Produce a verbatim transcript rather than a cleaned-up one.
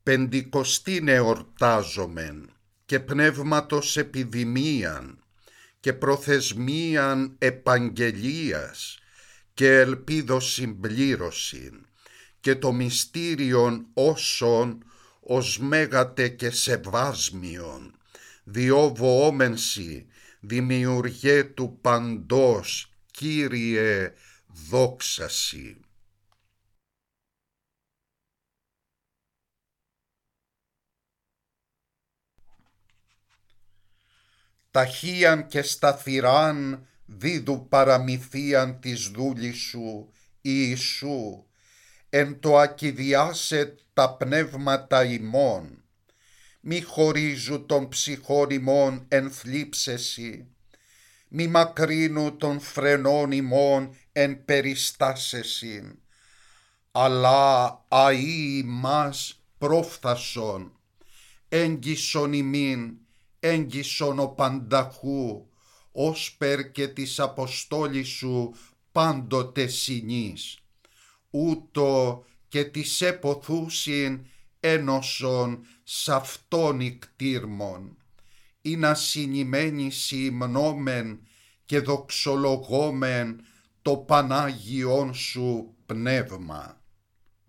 Πεντηκοστήν εορτάζομεν και πνεύματος επιδημίαν και προθεσμίαν επαγγελίας και ελπίδος συμπλήρωσιν και το μυστήριον όσων ως μέγατε και σεβάσμιον διόβοόμενσι δημιουργέ του παντός, Κύριε, δόξασι. Ταχύαν και σταθυράν δίδου παραμυθίαν της δούλης σου, Ιησού, εν το ακηδιάσε τα πνεύματα ημών, μη χωρίζου των ψυχών ημών εν θλίψεση, μη μακρύνου των φρενών ημών εν περιστάσεσιν, αλλά αεί ημάς πρόφθασον, έγγισον ημίν, έγγισον ο πανταχού, όσπερ και της αποστόλης σου πάντοτε συνείς, ούτω και της εποθούσιν ένωσον σ' αυτόν ικτήρμον, ή να συνημένεις υμνόμεν και δοξολογόμεν το Πανάγιον σου πνεύμα.